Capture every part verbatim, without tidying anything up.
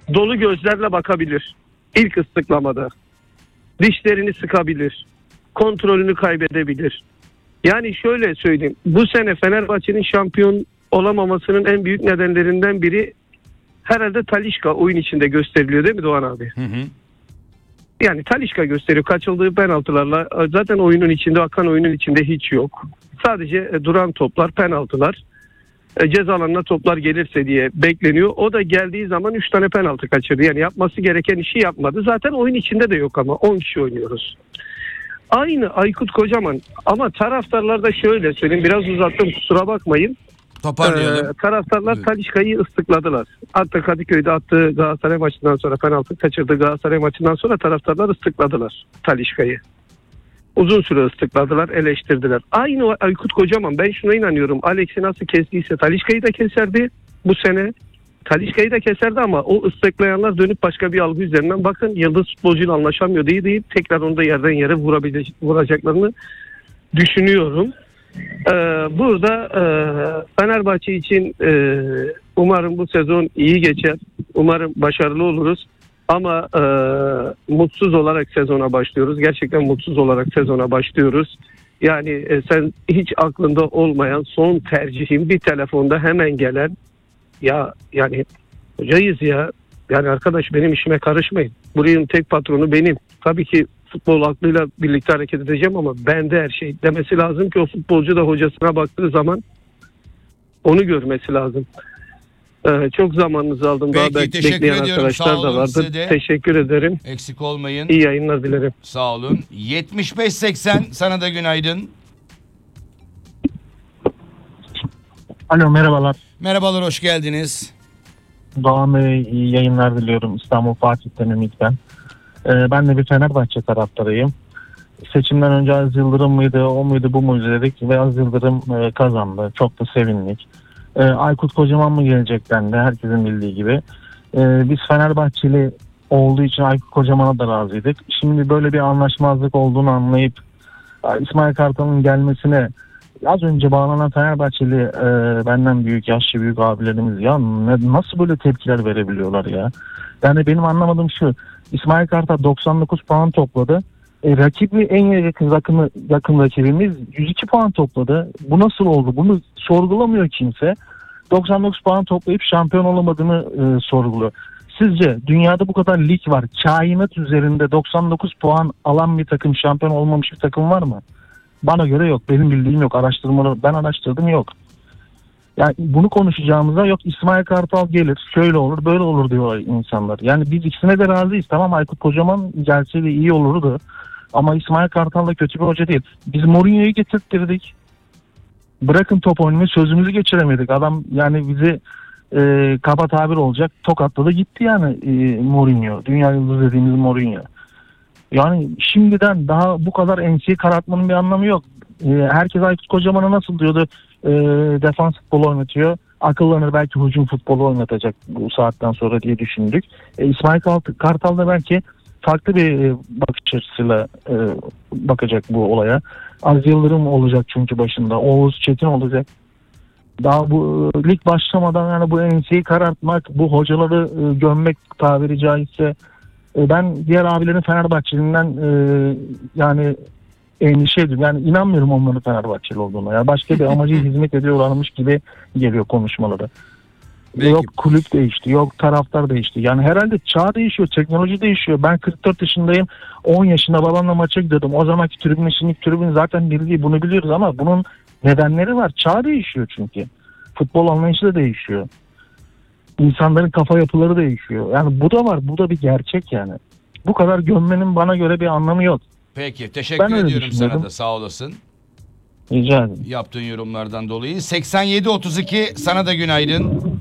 dolu gözlerle bakabilir. İlk ıslıklamada. Dişlerini sıkabilir. Kontrolünü kaybedebilir. Yani şöyle söyleyeyim. Bu sene Fenerbahçe'nin şampiyon olamamasının en büyük nedenlerinden biri herhalde Talisca oyun içinde gösteriliyor değil mi Doğan abi? Hı hı. Yani Talisca gösteriyor. Kaçıldığı penaltılarla zaten oyunun içinde, akan oyunun içinde hiç yok. Sadece duran toplar, penaltılar, ceza alanına toplar gelirse diye bekleniyor. O da geldiği zaman üç tane penaltı kaçırdı. Yani yapması gereken işi yapmadı. Zaten oyun içinde de yok ama on kişi oynuyoruz. Aynı Aykut Kocaman ama taraftarlar da şöyle söyleyeyim, biraz uzattım kusura bakmayın. Toparlayalım. Ee, taraftarlar Talisca'yı ıslıkladılar. Hatta Kadıköy'de attığı Galatasaray maçından sonra, penaltı kaçırdığı Galatasaray maçından sonra taraftarlar ıslıkladılar Talisca'yı. Uzun süre ıslıkladılar, eleştirdiler. Aynı Aykut Kocaman, ben şuna inanıyorum. Alex'i nasıl kestiyse Talisca'yı da keserdi bu sene. Talisca'yı da keserdi ama o ıslıklayanlar dönüp başka bir algı üzerinden bakın yıldız futbolcuyla anlaşamıyor diye deyip tekrar onu da yerden yere vurabilecek, vuracaklarını düşünüyorum. Ee, burada e, Fenerbahçe için e, umarım bu sezon iyi geçer. Umarım başarılı oluruz. Ama e, mutsuz olarak sezona başlıyoruz. Gerçekten mutsuz olarak sezona başlıyoruz. Yani e, sen hiç aklında olmayan son tercihim bir telefonda hemen gelen ya yani hocayız ya. Yani arkadaş benim işime karışmayın. Buranın tek patronu benim. Tabii ki futbol aklıyla birlikte hareket edeceğim ama bende her şey demesi lazım ki o futbolcu da hocasına baktığı zaman onu görmesi lazım. Ee, çok zamanınızı aldım. Peki, daha bekleyen arkadaşlar da vardı. Teşekkür ederim. Eksik olmayın. İyi yayınlar dilerim. Sağ olun. yetmiş beş seksen sana da günaydın. Alo merhabalar. Merhabalar, hoş geldiniz. Doğan Bey iyi yayınlar diliyorum. İstanbul Fatih'ten Ümit ben. Ee, ben de bir Fenerbahçe taraftarıyım. Seçimden önce Aziz Yıldırım mıydı, o muydu, bu muydu dedik ve Aziz Yıldırım e, kazandı. Çok da sevindik. E, Aykut Kocaman mı gelecek dendi, herkesin bildiği gibi. E, biz Fenerbahçeli olduğu için Aykut Kocaman'a da razıydık. Şimdi böyle bir anlaşmazlık olduğunu anlayıp İsmail Kartal'ın gelmesine az önce bağlanan Fenerbahçeli e, benden büyük, yaşlı büyük abilerimiz ya ne, nasıl böyle tepkiler verebiliyorlar ya? Yani benim anlamadığım şu, İsmail Kartal doksan dokuz puan topladı. E, rakibi en yakın, yakın, yakın rakibimiz yüz iki puan topladı. Bu nasıl oldu? Bunu sorgulamıyor kimse. doksan dokuz puan toplayıp şampiyon olamadığını e, sorguluyor. Sizce dünyada bu kadar lig var. Kainat üzerinde doksan dokuz puan alan bir takım, şampiyon olmamış bir takım var mı? Bana göre yok. Benim bildiğim yok. Araştırmaları ben araştırdım, yok. Yani bunu konuşacağımızda yok İsmail Kartal gelir, şöyle olur, böyle olur diyor insanlar. Yani biz ikisine de razıyız. Tamam, Aykut Kocaman gelseydi iyi olurdu. Ama İsmail Kartal da kötü bir hoca değil. Biz Mourinho'yu getirttirdik. Bırakın top oynamayı, sözümüzü geçiremedik. Adam yani bizi e, kaba tabir olacak tokatladı gitti yani e, Mourinho. Dünya yıldızı dediğimiz Mourinho. Yani şimdiden daha bu kadar enseyi karartmanın bir anlamı yok. E, herkes Aykut Kocaman'a nasıl diyordu, e, defans futbolu oynatıyor. Akıllanır, belki hücum futbolu oynatacak bu saatten sonra diye düşündük. E, İsmail Kartal da belki farklı bir bakış açısıyla e, bakacak bu olaya. Aziz Yıldırım olacak çünkü başında. Oğuz Çetin olacak. Daha bu e, lig başlamadan yani bu enseyi karartmak, bu hocaları e, gömmek tabiri caizse, e, ben diğer abilerin Fenerbahçeliğinden e, yani endişe ediyorum. Yani inanmıyorum onların Fenerbahçeli olduğuna. Yani başka bir amacı hizmet ediyorlarmış gibi geliyor konuşmaları. Peki. Yok kulüp değişti, yok taraftar değişti. Yani herhalde çağ değişiyor, teknoloji değişiyor. Ben kırk dört yaşındayım, on yaşında babamla maça gidiyordum. O zamanki tribün, şimdiki tribün zaten bildiği, bunu biliyoruz ama bunun nedenleri var. Çağ değişiyor çünkü. Futbol anlayışı da değişiyor. İnsanların kafa yapıları değişiyor. Yani bu da var, bu da bir gerçek yani. Bu kadar gömmenin bana göre bir anlamı yok. Peki, teşekkür ben ediyorum sana da, sağ olasın. Rica ederim. Yaptığın yorumlardan dolayı. seksen yedi otuz iki sana da günaydın.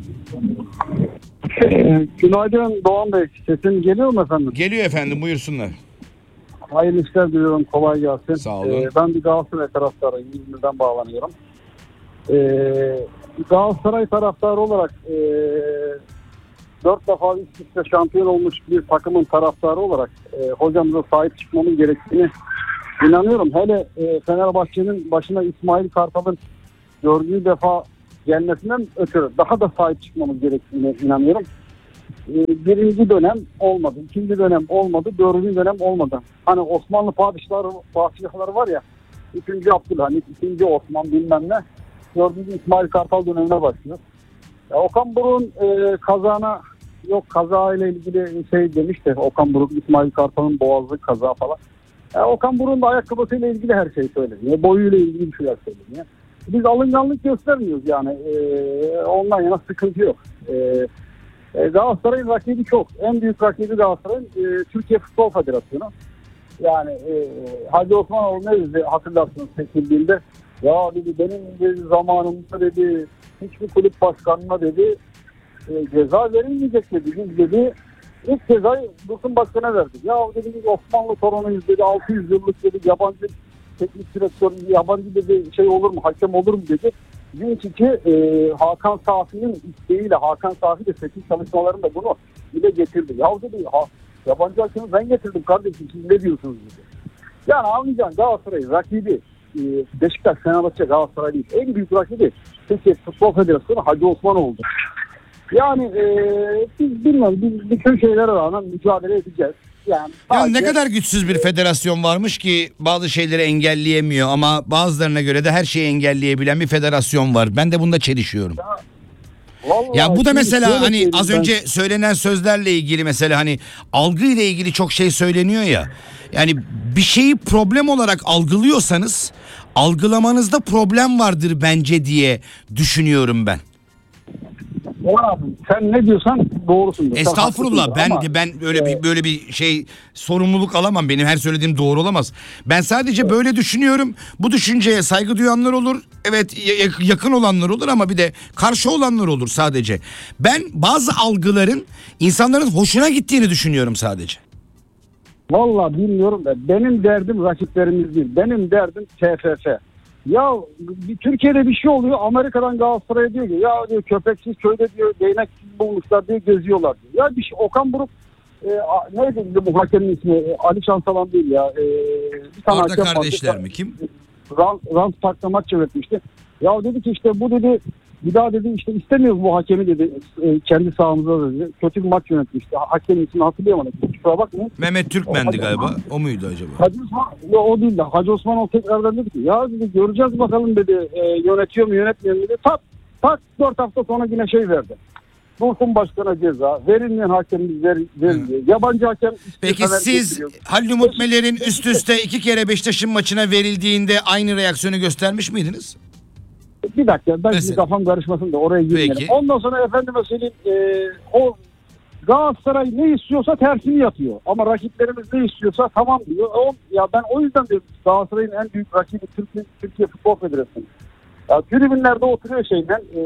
Ee, günaydın Doğan Bey. Sesim geliyor mu efendim? Geliyor efendim, buyursunlar. Hayırlı işler diliyorum. Kolay gelsin. Sağ olun. Ee, ben bir Galatasaray taraftarıyım. İzmir'den bağlanıyorum. Ee, Galatasaray taraftarı olarak e, dört defa üst üste şampiyon olmuş bir takımın taraftarı olarak e, hocamıza sahip çıkmamız gerektiğini inanıyorum. Hele e, Fenerbahçe'nin başına İsmail Kartal'ın dördüncü defa gelmesinden ötürü daha da sahip çıkmamız gerektiğine inanıyorum. e, birinci dönem olmadı, ikinci dönem olmadı, dördüncü dönem olmadı. Hani Osmanlı padişahları, padişahları var ya, üçüncü Abdülhamit, ikinci Osman bilmem ne, dördüncü İsmail Kartal dönemine başlıyor. Ya Okan Buruk'un e, kazana yok kaza ile ilgili şey demiş de Okan Buruk, İsmail Kartal'ın boğazı kaza falan. Ya Okan Buruk'un da ayakkabısıyla ilgili her şey söyleniyor. Boyuyla ilgili bir şeyler söyleniyor. Biz alınganlık göstermiyoruz yani. E, ondan yana sıkıntı yok. E, e, Galatasaray'ın rakibi çok. En büyük rakibi Galatasaray'ın e, Türkiye Futbol Federasyonu. Yani e, Hacı Osmanoğlu ne dedi hatırlarsınız seçildiğinde. Ya dedi benim dedi, zamanımda dedi hiçbir kulüp başkanına dedi e, ceza verilmeyecek dedi. Biz dedi ilk cezayı Dursun Başkan'a verdik. Ya dedi biz Osmanlı torunuyuz dedi. altı yüz yıllık dedi yabancı teknik direktör, yabancı dedi şey olur mu, hakem olur mu dedi. Çünkü ki e, Hakan Safi'nin isteğiyle, Hakan Safi de seçim çalışmalarında bunu dile getirdi. Ya dedi ha, yabancı hakemi ben getirdim kardeşim siz ne diyorsunuz dedi. Yani anlayacaksın Galatasaray rakibi e, Beşiktaş, Fenerbahçe, Galatasaray değil. En büyük rakibi Türkiye Futbol Federasyonu Hacı Osman oldu. Yani e, biz bilmiyorum biz bütün şeylere rağmen mücadele edeceğiz. Yani ya ne kadar güçsüz bir federasyon varmış ki bazı şeyleri engelleyemiyor ama bazılarına göre de her şeyi engelleyebilen bir federasyon var. Ben de bunda çelişiyorum. Ya, ya bu da mesela hani az ben... önce söylenen sözlerle ilgili mesela hani algı ile ilgili çok şey söyleniyor ya. Yani bir şeyi problem olarak algılıyorsanız algılamanızda problem vardır bence diye düşünüyorum ben. Abi, sen ne diyorsan doğrusun. Estağfurullah ben ama, ben böyle bir böyle bir şey sorumluluk alamam. Benim her söylediğim doğru olamaz. Ben sadece evet. böyle düşünüyorum. Bu düşünceye saygı duyanlar olur. Evet yakın olanlar olur ama bir de karşı olanlar olur sadece. Ben bazı algıların insanların hoşuna gittiğini düşünüyorum sadece. Vallahi bilmiyorum da benim derdim rakiplerimiz değil. Benim derdim T F F. Ya bir, Türkiye'de bir şey oluyor. Amerika'dan Galatasaray'a diyor ki ya diyor köpeksiz köyde diyor değneksiz bulmuşlar diyor geziyorlar diyor. Ya bir şey Okan Buruk e, a, neydi bu hakemin ismi? E, Ali Şansalan değil ya. E, bir tane Orada kardeşler vardı. Mi kim? Rans, Rans Park'ta maç yönetmişti. Ya dedi ki işte bu dedi bir daha dedi işte istemiyoruz bu hakemi dedi e, kendi sahamızda dedi. Kötü bir maç yönetmişti. Hakemin ismini hatırlayamadım. Kusura bakmayın. Mehmet Türkmen'di galiba. O muydu acaba? Hacı Osman, ya o değil de Hacı Osmanoğlu tekrardan dedi ki ya dedi göreceğiz bakalım dedi e, yönetiyor mu yönetmiyor mu dedi. Tak tak dört hafta sonra yine şey verdi. Dursun Başkan'a ceza. Verilmeyen hakemimiz ver, veriliyor. Yabancı hakem... Peki siz Halil Umut Meler'in üst üste iki kere Beşiktaş'ın maçına verildiğinde aynı reaksiyonu göstermiş miydiniz? Bir dakika ben şimdi kafam karışmasın da oraya girmeyelim. Ondan sonra efendime söyleyeyim e, o Galatasaray ne istiyorsa tersini yapıyor. Ama rakiplerimiz ne istiyorsa tamam diyor. O, ya ben o yüzden diyorum Galatasaray'ın en büyük rakibi Türkiye, Türkiye Futbol Federasyonu. Ya tribünlerde oturuyor şeyden e,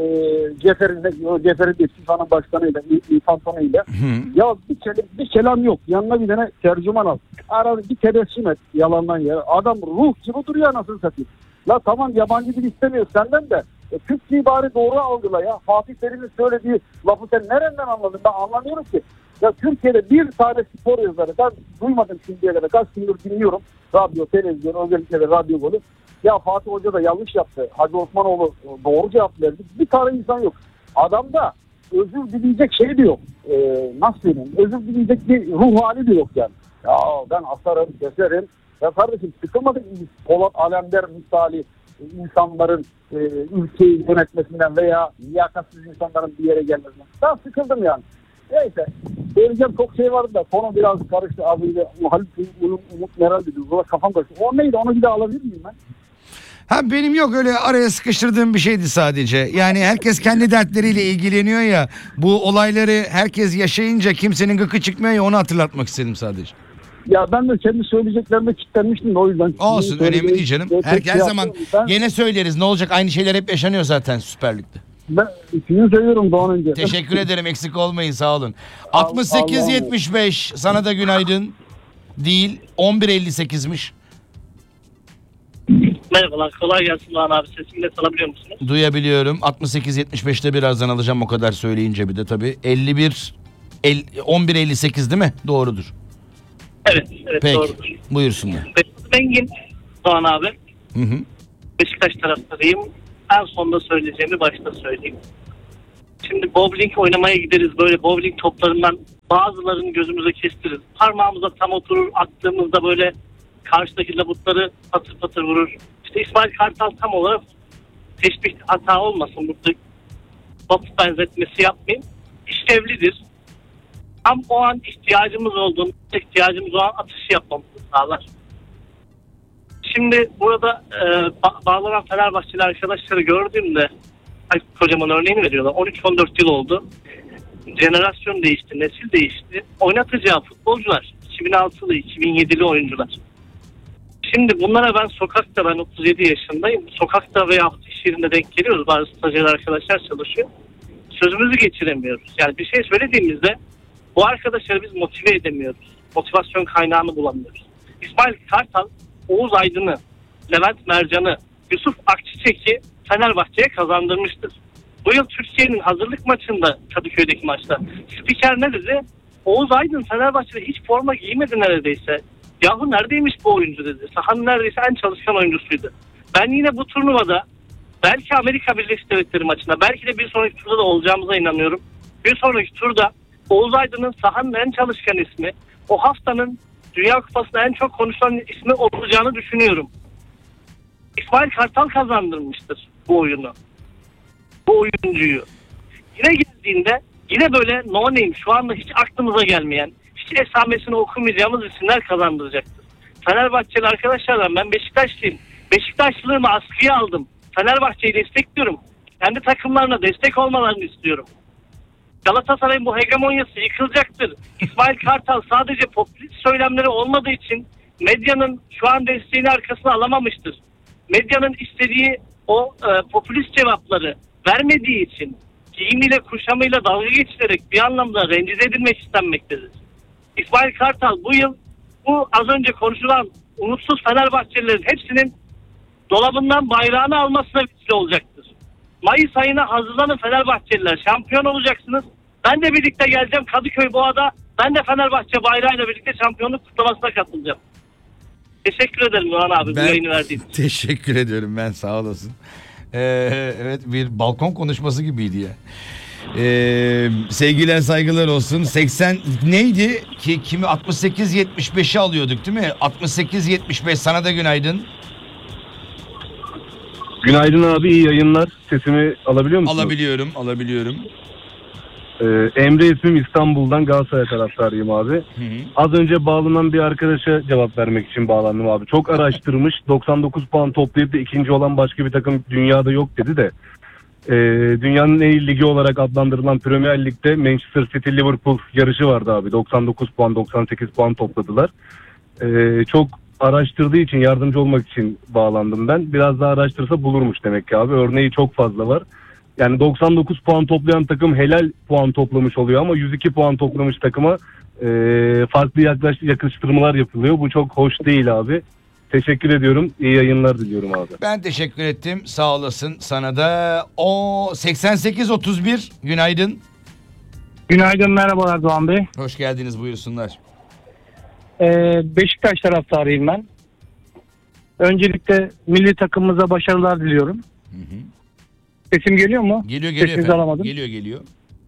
Cefer'in Cefer'in de FIFA'nın başkanıyla İfanton'uyla. Ya bir, kelam, bir kelam yok. Yanına bir tane tercüman al. Ara bir tebessüm et yalandan yere. Adam ruh gibi duruyor anasını satayım. La tamam yabancı dil istemiyor senden de. E, Türkçeyi bari doğru algıla ya. Fatih Terim'in söylediği lafı sen nereden anladın? Ben anlamıyorum ki. Ya Türkiye'de bir tane spor yazarı ben duymadım şimdiye kadar. Kaç gündür dinliyorum. Radyo, televizyon, özellikle de radyo golü. Ya Fatih Hoca da yanlış yaptı. Hacı Osmanoğlu doğru cevap verdi. Bir tane insan yok. Adamda özür dileyecek şey de yok. Ee, nasıl diyeyim? Özür dileyecek bir ruh hali de yok yani. Ya ben asarım, keserim. Ya kardeşim sıkılmadık mı? Polat Alemdar misali insanların e, ülkeyi yönetmesinden veya liyakatsiz insanların bir yere gelmesinden. Ben sıkıldım yani. Neyse. Söyleyeceğim çok şey vardı da konu biraz karıştı. Abiyle Halil Umut Meral dedi. Burada kafam karıştı. O neydi? Onu bir daha alabilir miyim ben? Ha benim yok öyle araya sıkıştırdığım bir şeydi sadece. Yani herkes kendi dertleriyle ilgileniyor ya. Bu olayları herkes yaşayınca kimsenin gıkı çıkmıyor ya onu hatırlatmak istedim sadece. Ya ben de kendi söyleyeceklerime kilitlenmiştim de o yüzden. Olsun önemli değil canım. Her, her zaman ben, gene söyleriz ne olacak aynı şeyler hep yaşanıyor zaten Süper Lig'de. Ben sizi seviyorum daha önce. Teşekkür ederim eksik olmayın sağ olun. altmış sekiz yetmiş beş sana da günaydın değil on bir elli sekizmiş. Merhabalar kolay gelsin Doğan abi sesimi de alabiliyor musunuz? Duyabiliyorum altmış sekiz yetmiş beşte birazdan alacağım o kadar söyleyince bir de tabii elli bir on bir elli sekiz değil mi? Doğrudur. Evet, evet Peki, doğrudur. Buyursunlar. Engin Doğan abi. Hı hı. Beşiktaş taraftarıyım. En sonda söyleyeceğimi başta söyleyeyim. Şimdi bowling oynamaya gideriz. Böyle bowling toplarından bazılarını gözümüze kestiririz. Parmağımıza tam oturur. Attığımızda böyle karşıdaki labutları patır patır vurur. İşte İsmail Kartal tam olarak teşbih hata olmasın. Burada top benzetmesi yapmayayım. İşlevlidir. Tam o an ihtiyacımız olduğunda ihtiyacımız o an atışı yapmamızı sağlar. Şimdi burada e, ba- bağlanan Fenerbahçeli arkadaşları gördüğümde ay, kocaman örneğini veriyorlar. on üç on dört yıl oldu. Jenerasyon değişti, nesil değişti. Oynatacağı futbolcular iki bin altılı, iki bin yedili oyuncular. Şimdi bunlara ben sokakta, ben otuz yedi yaşındayım. Sokakta veya iş yerinde denk geliyoruz. Bazı stajyer arkadaşlar çalışıyor. Sözümüzü geçiremiyoruz. Yani bir şey söylediğimizde bu arkadaşları biz motive edemiyoruz. Motivasyon kaynağını bulamıyoruz. İsmail Kartal, Oğuz Aydın'ı, Levent Mercan'ı, Yusuf Akçiçek'i Fenerbahçe'ye kazandırmıştır. Bu yıl Türkiye'nin hazırlık maçında, Kadıköy'deki maçta spiker ne dedi? Oğuz Aydın Fenerbahçe'de hiç forma giymedi neredeyse. Yahu neredeymiş bu oyuncu dedi. Sahanın neredeyse en çalışkan oyuncusuydu. Ben yine bu turnuvada belki Amerika Birleşik Devletleri maçında, belki de bir sonraki turda da olacağımıza inanıyorum. Bir sonraki turda Oğuz Aydın'ın sahanın en çalışkan ismi, o haftanın Dünya Kupası'nda en çok konuşulan ismi olacağını düşünüyorum. İsmail Kartal kazandırmıştır bu oyunu. Bu oyuncuyu. Yine gittiğinde yine böyle no name, şu anda hiç aklımıza gelmeyen, hiç esamesini okumayacağımız isimler kazandıracaktır. Fenerbahçeli arkadaşlardan ben Beşiktaşlıyım. Beşiktaşlılığımı askıya aldım. Fenerbahçe'yi destekliyorum. Kendi takımlarına destek olmalarını istiyorum. Galatasaray'ın bu hegemonyası yıkılacaktır. İsmail Kartal sadece popülist söylemleri olmadığı için medyanın şu an desteğini arkasına alamamıştır. Medyanın istediği o e, popülist cevapları vermediği için giyimiyle kuşamıyla dalga geçilerek bir anlamda rencide edilmek istenmektedir. İsmail Kartal bu yıl bu az önce konuşulan umutsuz Fenerbahçelilerin hepsinin dolabından bayrağını almasına vesile olacaktır. Mayıs ayına hazırlanın Fenerbahçeliler. Şampiyon olacaksınız. Ben de birlikte geleceğim Kadıköy Boğa'da. Ben de Fenerbahçe bayrağıyla birlikte şampiyonluk kutlamasına katılacağım. Teşekkür ederim Doğan abi Ben bu yayını verdiğin için. Teşekkür ediyorum ben, sağ olasın. Ee, evet, bir balkon konuşması gibiydi ya. Ee, sevgiler saygılar olsun. seksen neydi ki, kimi altmış sekiz yetmiş beşi alıyorduk değil mi? altmış sekiz yetmiş beş, sana da günaydın. Günaydın abi, iyi yayınlar. Sesimi alabiliyor musunuz? Alabiliyorum, alabiliyorum. Ee, Emre ismim, İstanbul'dan, Galatasaray taraftarıyım abi. Hı hı. Az önce bağlanan bir arkadaşa cevap vermek için bağlandım abi. Çok araştırmış, doksan dokuz puan toplayıp da ikinci olan başka bir takım dünyada yok dedi de. Ee, dünyanın en iyi ligi olarak adlandırılan Premier Lig'de Manchester City Liverpool yarışı vardı abi. doksan dokuz puan, doksan sekiz puan topladılar. Ee, çok araştırdığı için, yardımcı olmak için bağlandım ben. Biraz daha araştırsa bulurmuş demek ki abi. Örneği çok fazla var. Yani doksan dokuz puan toplayan takım helal puan toplamış oluyor ama yüz iki puan toplamış takıma e, farklı yaklaş, yakıştırmalar yapılıyor. Bu çok hoş değil abi. Teşekkür ediyorum. İyi yayınlar diliyorum abi. Ben teşekkür ettim. Sağ olasın. Sana da o seksen sekiz otuz bir günaydın. Günaydın, merhabalar Doğan Bey. Hoş geldiniz, buyursunlar. Ee, Beşiktaş taraftarıyım ben. Öncelikle milli takımımıza başarılar diliyorum. Hı hı. Sesim geliyor mu? Geliyor geliyor Sesinizi efendim. alamadım. Geliyor geliyor.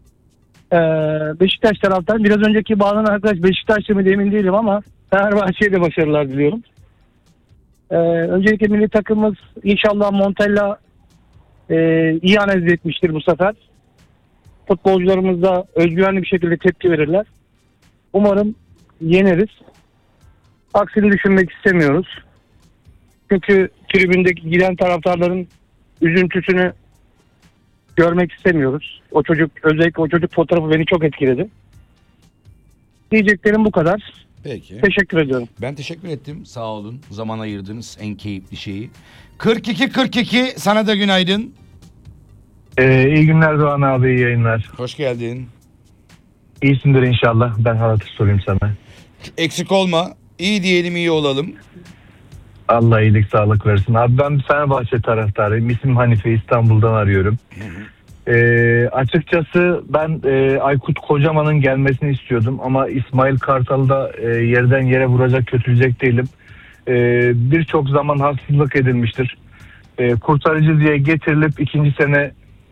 Ee, Beşiktaş taraftarıyım. Biraz önceki bağlanan arkadaş Beşiktaşlı mı emin değilim ama Fenerbahçe'ye de başarılar diliyorum. Ee, öncelikle milli takımımız inşallah Montella e, iyi analiz etmiştir bu sefer. Futbolcularımız da özgüvenli bir şekilde tepki verirler. Umarım yeneriz. Aksini düşünmek istemiyoruz. Çünkü tribündeki giden taraftarların üzüntüsünü görmek istemiyoruz. O çocuk, özellikle o çocuk fotoğrafı beni çok etkiledi. Diyeceklerim bu kadar. Peki. Teşekkür ediyorum. Ben teşekkür ettim. Sağ olun. Zaman ayırdınız en keyifli şeyi. kırk iki kırk iki, sana da günaydın. Ee, iyi günler Doğan abi, iyi yayınlar. Hoş geldin. İyisindir inşallah. Ben halatı sorayım sana. Eksik olma. İyi diyelim, iyi olalım. Allah iyilik sağlık versin. Abi ben Fenerbahçe taraftarıyım. İsmim Hanife, İstanbul'dan arıyorum. Ee, açıkçası ben e, Aykut Kocaman'ın gelmesini istiyordum ama İsmail Kartal'ı da e, yerden yere vuracak, kötüleyecek değilim. E, Birçok zaman haksızlık edilmiştir. E, kurtarıcı diye getirilip ikinci sene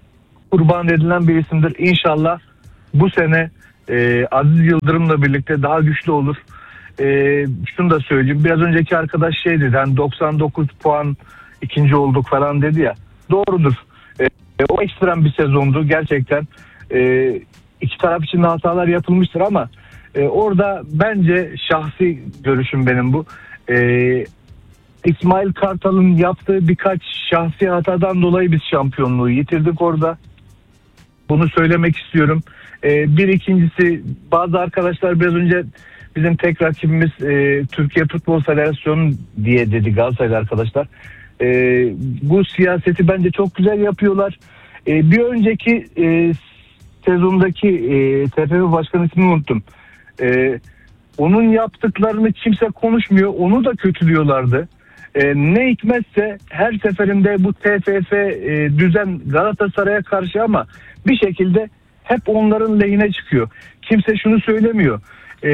kurban edilen bir isimdir. İnşallah bu sene e, Aziz Yıldırım'la birlikte daha güçlü olur. E, şunu da söyleyeyim. Biraz önceki arkadaş şey dedi. Hani doksan dokuz puan ikinci olduk falan dedi ya. Doğrudur. E, o ekstrem bir sezondu gerçekten. E, iki taraf için de hatalar yapılmıştır ama e, orada bence şahsi görüşüm benim bu. E, İsmail Kartal'ın yaptığı birkaç şahsi hatadan dolayı biz şampiyonluğu yitirdik orada. Bunu söylemek istiyorum. Ee, bir ikincisi, bazı arkadaşlar biraz önce bizim tek rakibimiz e, Türkiye Futbol Federasyonu diye dedi Galatasaraylı arkadaşlar. E, bu siyaseti bence çok güzel yapıyorlar. E, bir önceki e, sezondaki e, T F F Başkanı ismini unuttum. E, onun yaptıklarını kimse konuşmuyor. Onu da kötülüyorlardı. E, ne hikmetse her seferinde bu T F F e, düzen Galatasaray'a karşı ama bir şekilde hep onların lehine çıkıyor. Kimse şunu söylemiyor. E,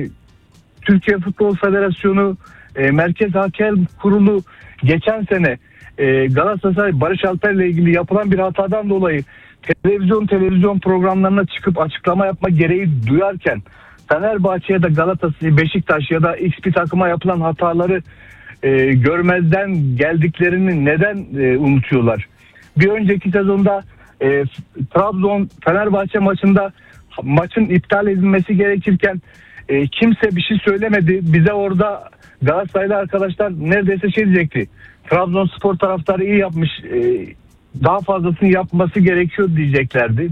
Türkiye Futbol Federasyonu e, Merkez Hakem Kurulu geçen sene e, Galatasaray Barış Alper'le ilgili yapılan bir hatadan dolayı televizyon televizyon programlarına çıkıp açıklama yapma gereği duyarken Fenerbahçe ya da Galatasaray, Beşiktaş ya da X bir takıma yapılan hataları e, görmezden geldiklerini neden e, unutuyorlar? Bir önceki sezonda e, Trabzon Fenerbahçe maçında maçın iptal edilmesi gerekirken e, kimse bir şey söylemedi. Bize orada Galatasaraylı arkadaşlar neredeyse şey diyecekti. Trabzonspor taraftarı iyi yapmış. E, daha fazlasını yapması gerekiyor diyeceklerdi.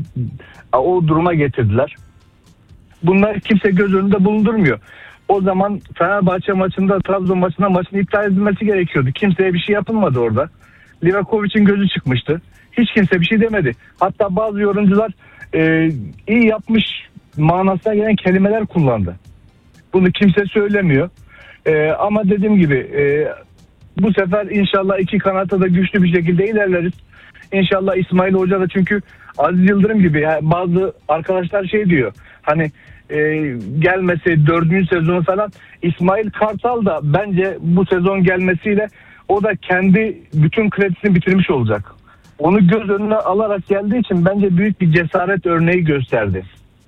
O duruma getirdiler. Bunlar kimse göz önünde bulundurmuyor. O zaman Fenerbahçe maçında, Trabzon maçında maçın iptal edilmesi gerekiyordu. Kimseye bir şey yapılmadı orada. Livakovic'in gözü çıkmıştı. Hiç kimse bir şey demedi. Hatta bazı yorumcular e, iyi yapmış manasına gelen kelimeler kullandı. Bunu kimse söylemiyor. E, ama dediğim gibi e, bu sefer inşallah iki kanatta da güçlü bir şekilde ilerleriz. İnşallah İsmail Hoca da, çünkü Aziz Yıldırım gibi yani bazı arkadaşlar şey diyor. Hani e, gelmesi dördüncü sezonu falan, İsmail Kartal da bence bu sezon gelmesiyle o da kendi bütün kredisini bitirmiş olacak. Onu göz önüne alarak geldiği için bence büyük bir cesaret örneği gösterdi.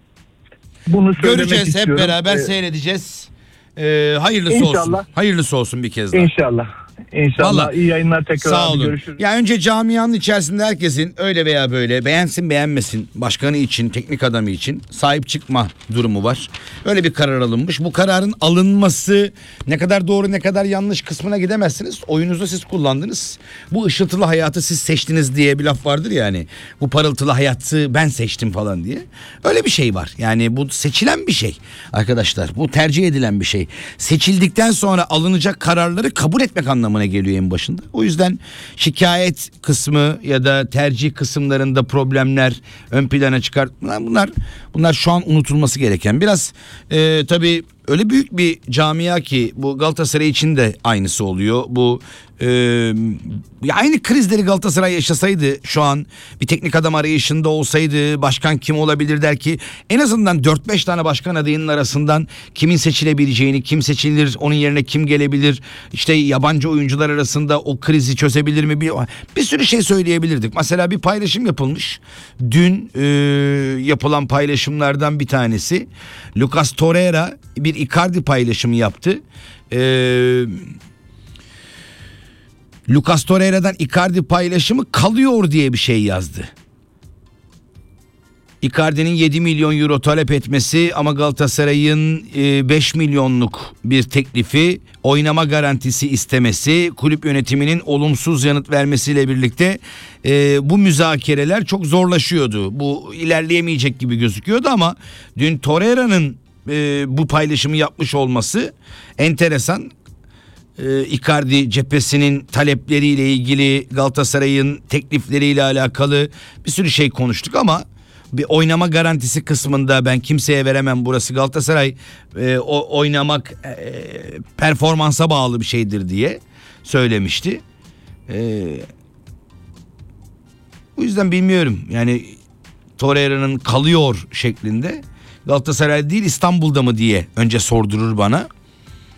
Bunu söylemek Göreceğiz, istiyorum. hep beraber ee, seyredeceğiz. Ee, hayırlısı İnşallah. olsun. Hayırlısı olsun bir kez daha. İnşallah. İnşallah. Vallahi, iyi yayınlar tekrar. sağ abi, olun. görüşürüz. Ya önce camianın içerisinde herkesin öyle veya böyle, beğensin beğenmesin, başkanı için, teknik adamı için sahip çıkma durumu var. Öyle bir karar alınmış. Bu kararın alınması ne kadar doğru ne kadar yanlış kısmına gidemezsiniz. Oyunuzu siz kullandınız. Bu ışıltılı hayatı siz seçtiniz diye bir laf vardır yani. Bu parıltılı hayatı ben seçtim falan diye. Öyle bir şey var. Yani bu seçilen bir şey arkadaşlar. Bu tercih edilen bir şey. Seçildikten sonra alınacak kararları kabul etmek anlamına geliyor en başında. O yüzden şikayet kısmı ya da tercih kısımlarında problemler ön plana çıkartmalar, bunlar bunlar şu an unutulması gereken. Biraz e, tabii öyle büyük bir camia ki bu Galatasaray için de aynısı oluyor. Bu e, aynı krizleri Galatasaray yaşasaydı, şu an bir teknik adam arayışında olsaydı, başkan kim olabilir der ki en azından dört beş tane başkan adayının arasından kimin seçilebileceğini, kim seçilir, onun yerine kim gelebilir, işte yabancı oyuncular arasında o krizi çözebilir mi, bir, bir sürü şey söyleyebilirdik. Mesela bir paylaşım yapılmış. Dün e, yapılan paylaşımlardan bir tanesi, Lucas Torreira bir Icardi paylaşımı yaptı. Eee Lucas Torreira'dan Icardi paylaşımı kalıyor diye bir şey yazdı. Icardi'nin yedi milyon euro talep etmesi ama Galatasaray'ın beş milyonluk bir teklifi, oynama garantisi istemesi, kulüp yönetiminin olumsuz yanıt vermesiyle birlikte bu müzakereler çok zorlaşıyordu. Bu ilerleyemeyecek gibi gözüküyordu ama dün Torreira'nın bu paylaşımı yapmış olması enteresan. Icardi cephesinin talepleriyle ilgili, Galatasaray'ın teklifleriyle alakalı bir sürü şey konuştuk ama bir oynama garantisi kısmında ben kimseye veremem, burası Galatasaray, e, o oynamak e, performansa bağlı bir şeydir diye söylemişti. E, o yüzden bilmiyorum yani, Torreira'nın kalıyor şeklinde, Galatasaray değil İstanbul'da mı diye önce sordurur bana.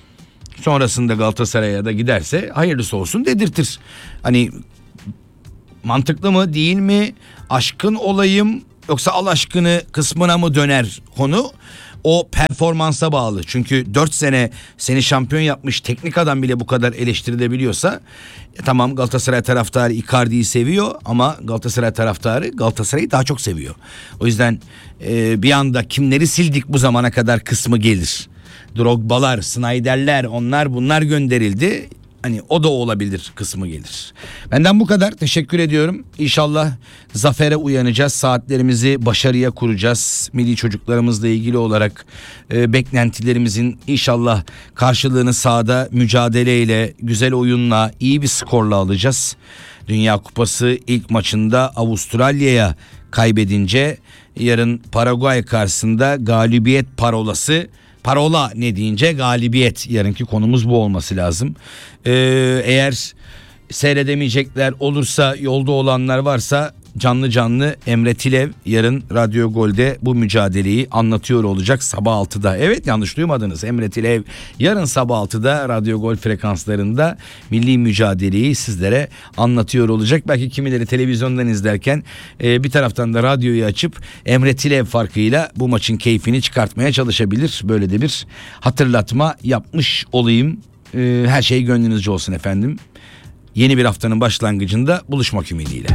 Sonrasında Galatasaray'a da giderse hayırlısı olsun dedirtir. Hani mantıklı mı değil mi? Aşkın olayım yoksa al aşkını kısmına mı döner konu? O performansa bağlı. Çünkü dört sene seni şampiyon yapmış teknik adam bile bu kadar eleştirilebiliyorsa e, tamam Galatasaray taraftarı Icardi'yi seviyor ama Galatasaray taraftarı Galatasaray'ı daha çok seviyor. O yüzden e, bir anda kimleri sildik bu zamana kadar kısmı gelir. Drogba'lar, Snyder'ler, onlar bunlar gönderildi. Hani o da olabilir kısmı gelir. Benden bu kadar. Teşekkür ediyorum. İnşallah zafere uyanacağız. Saatlerimizi başarıya kuracağız. Milli çocuklarımızla ilgili olarak e, beklentilerimizin inşallah karşılığını sahada mücadeleyle, güzel oyunla, iyi bir skorla alacağız. Dünya Kupası ilk maçında Avustralya'ya kaybedince yarın Paraguay karşısında galibiyet parolası, parola ne deyince galibiyet, yarınki konumuz bu olması lazım. Ee, eğer seyredemeyecekler olursa, yolda olanlar varsa canlı canlı Emre Tilev yarın Radyo Gol'de bu mücadeleyi anlatıyor olacak sabah altıda. Evet, yanlış duymadınız, Emre Tilev yarın sabah altıda Radyo Gol frekanslarında milli mücadeleyi sizlere anlatıyor olacak. Belki kimileri televizyondan izlerken e, bir taraftan da radyoyu açıp Emre Tilev farkıyla bu maçın keyfini çıkartmaya çalışabilir. Böyle de bir hatırlatma yapmış olayım. E, her şey gönlünüzce olsun efendim. Yeni bir haftanın başlangıcında buluşmak ümidiyle.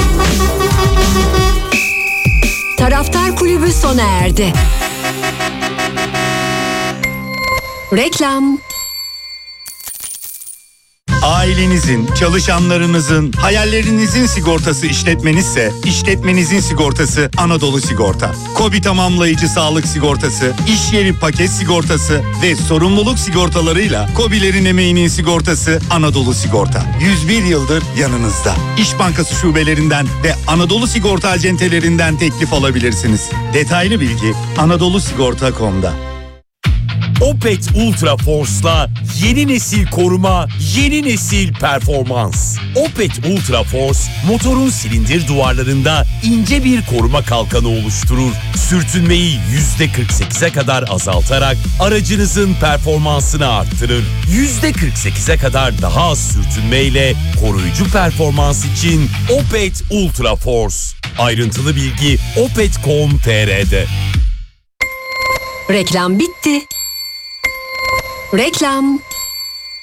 Taraftar Kulübü sona erdi. Reklam. Ailenizin, çalışanlarınızın, hayallerinizin sigortası işletmenizse, işletmenizin sigortası Anadolu Sigorta. KOBİ tamamlayıcı sağlık sigortası, iş yeri paket sigortası ve sorumluluk sigortalarıyla KOBİ'lerin emeğinin sigortası Anadolu Sigorta. yüz bir yıldır yanınızda. İş Bankası şubelerinden ve Anadolu Sigorta acentelerinden teklif alabilirsiniz. Detaylı bilgi anadolu sigorta nokta com'da. Opet Ultra Force'la yeni nesil koruma, yeni nesil performans. Opet Ultra Force, motorun silindir duvarlarında ince bir koruma kalkanı oluşturur. Sürtünmeyi yüzde kırk sekize kadar azaltarak aracınızın performansını arttırır. yüzde kırk sekize kadar daha az sürtünmeyle koruyucu performans için Opet Ultra Force. Ayrıntılı bilgi opet nokta com nokta tr'de. Reklam bitti. Reklam.